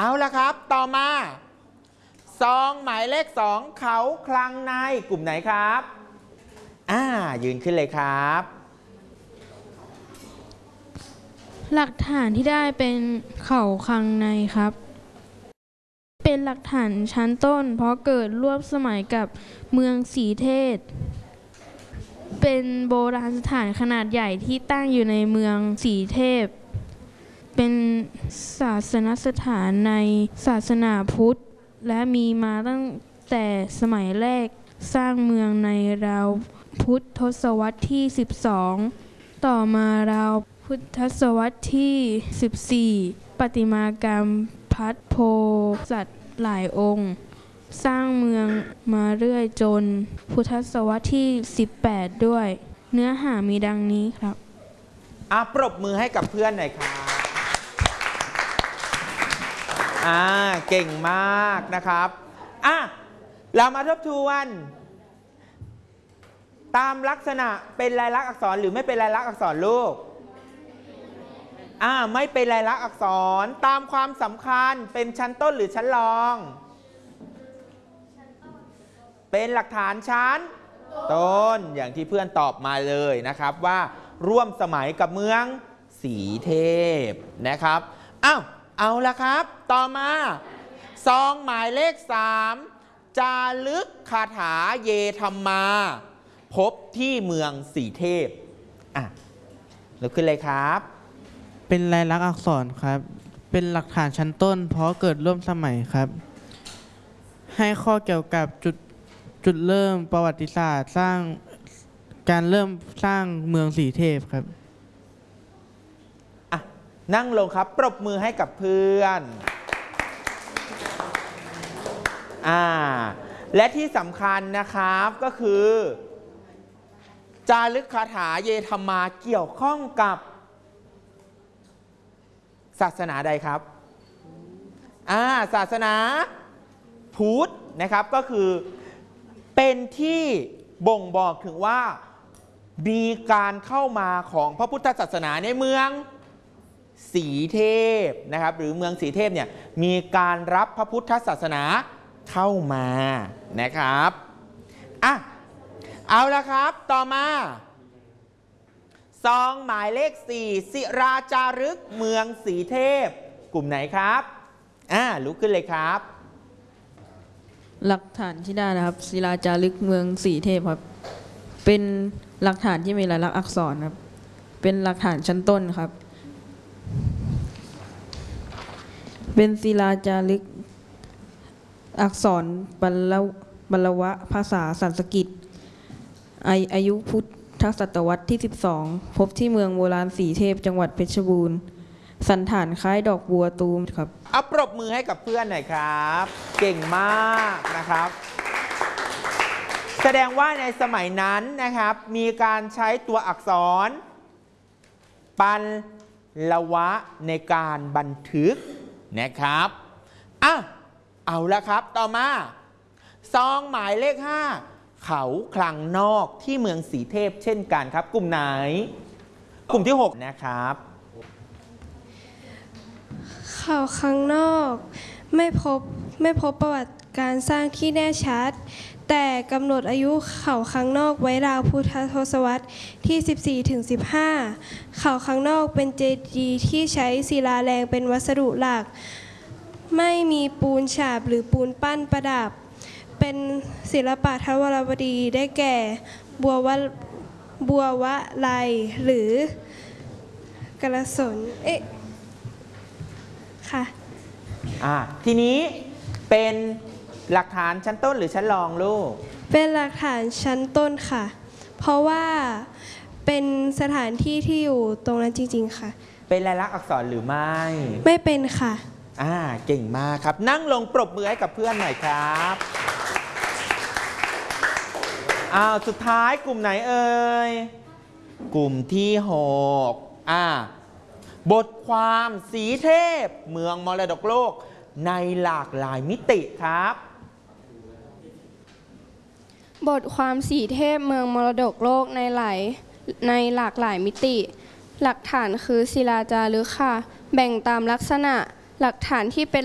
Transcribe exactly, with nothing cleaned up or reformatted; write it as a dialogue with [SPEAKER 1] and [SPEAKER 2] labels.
[SPEAKER 1] เอาละครับต่อมาซองหมายเลขสองเขาคลังในกลุ่มไหนครับอ่ายืนขึ้นเลยครับ
[SPEAKER 2] หลักฐานที่ได้เป็นเขาคลังในครับเป็นหลักฐานชั้นต้นเพราะเกิดร่วมสมัยกับเมืองสีเทพเป็นโบราณสถานขนาดใหญ่ที่ตั้งอยู่ในเมืองสีเทพเป็นศาสนสถานในศาสนาพุทธและมีมาตั้งแต่สมัยแรกสร้างเมืองในราวพุทธทศวรรษที่สิบสองต่อมาราวพุทธทศวรรษที่สิบสี่ประติมากรรมพัดโพสัตว์หลายองค์สร้างเมืองมาเรื่อยจนพุทธศตวรรษที่สิบแปดด้วยเนื้อหามีดังนี้ครับ
[SPEAKER 1] อ่ะปรบมือให้กับเพื่อนหน่อยครับอ่าเก่งมากนะครับอ่ะเรามาทบทวนตามลักษณะเป็นลายลักษณ์อักษรหรือไม่เป็นลายลักษณ์อักษรลูกอ่าไม่เป็นลายลักษณ์อักษรตามความสำคัญเป็นชั้นต้นหรือชั้นรองเป็นหลักฐานชั้นต้นอย่างที่เพื่อนตอบมาเลยนะครับว่าร่วมสมัยกับเมืองสีเทพนะครับอ้าวเอาละครับต่อมาซองหมายเลขสามจารึกคาถาเยธรรมาพบที่เมืองสีเทพอ่ะลุกขึ้นเลยครับ
[SPEAKER 3] เป็นลายลักษณ์อักษรครับเป็นหลักฐานชั้นต้นเพราะเกิดร่วมสมัยครับให้ข้อเกี่ยวกับจุดจุดเริ่มประวัติศาสตร์สร้างการเริ่มสร้างเมืองสีเทพครับ
[SPEAKER 1] อ่ะนั่งลงครับปรบมือให้กับเพื่อนอ่าและที่สำคัญนะครับก็คือจารึกคาถาเยธรรมาเกี่ยวข้องกับศาสนาใดครับอ่าศาสนาพุทธนะครับก็คือเป็นที่บ่งบอกถึงว่ามีการเข้ามาของพระพุทธศาสนาในเมืองสีเทพนะครับหรือเมืองสีเทพเนี่ยมีการรับพระพุทธศาสนาเข้ามานะครับอ่ะเอาละครับต่อมาซองหมายเลขสี่ศิราจารึกเมืองสีเทพกลุ่มไหนครับอ่าลุกขึ้นเลยครับ
[SPEAKER 4] หลักฐานที่ได้นะครับศิลาจารึกเมืองสีเทพครับเป็นหลักฐานที่มีลายลักษณ์อักษรครับเป็นหลักฐานชั้นต้นครับเป็นศิลาจารึกอักษรบรรลบรรลวะภาษาสันสกฤตอายุพุทธศตวรรษที่สิบสองพบที่เมืองโบราณสีเทพจังหวัดเพชรบูรณ์สันฐานคล้ายดอกบัวตูมครับ
[SPEAKER 1] เอาปรบมือให้กับเพื่อนหน่อยครับเก่งมากนะครับแสดงว่าในสมัยนั้นนะครับมีการใช้ตัวอักษรปัลลวะในการบันทึกนะครับอ่ะเอาละครับต่อมาซองหมายเลขห้าเขาคลังนอกที่เมืองสีเทพเช่นกันครับกลุ่มไหนกลุ่มที่หกนะครับ
[SPEAKER 5] เขาข้างนอกไม่พบไม่พบประวัติการสร้างที่แน่ชัดแต่กำหนดอายุเขาข้างนอกไว้ราวพุทธทศวรรษที่ สิบสี่ถึงสิบห้า เขาข้างนอกเป็นเจดีย์ที่ใช้ศิลาแรงเป็นวัสดุหลักไม่มีปูนฉาบหรือปูนปั้นประดับเป็นศิลปะทวารวดีได้แก่บัววะบัววะไลหรือกระสนเอ๊ะค่ะ
[SPEAKER 1] อ่าทีนี้เป็นหลักฐานชั้นต้นหรือชั้นรองลูก
[SPEAKER 5] เป็นหลักฐานชั้นต้นค่ะเพราะว่าเป็นสถานที่ที่อยู่ตรงนั้นจริงๆค่ะ
[SPEAKER 1] เป็นลายลักษณ์อักษรหรือไม่
[SPEAKER 5] ไม่เป็นค่ะ
[SPEAKER 1] อ่าเก่งมากครับนั่งลงปรบมือให้กับเพื่อนหน่อยครับอ้าวสุดท้ายกลุ่มไหนเอ่ยกลุ่มที่หกอ่าบทความสีเทพเมืองมรดกโลกในหลากหลายมิติครับ
[SPEAKER 6] บทความสีเทพเมืองมรดกโลกในหลายในหลากหลายมิติหลักฐานคือศิลาจารึกค่ะแบ่งตามลักษณะหลักฐานที่เป็น